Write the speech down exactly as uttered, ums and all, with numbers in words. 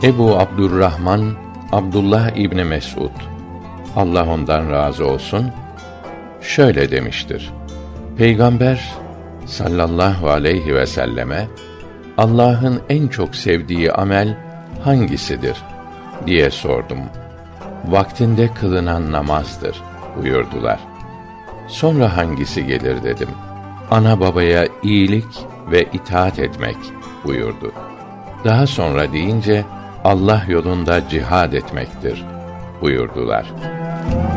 Ebu Abdurrahman Abdullah İbni Mes'ud, Allah ondan razı olsun, şöyle demiştir: Peygamber sallallahu aleyhi ve selleme Allah'ın en çok sevdiği amel hangisidir diye sordum. Vaktinde kılınan namazdır buyurdular. Sonra hangisi gelir dedim. Ana babaya iyilik ve itaat etmek buyurdu. Daha sonra deyince Allah yolunda cihad etmektir buyurdular.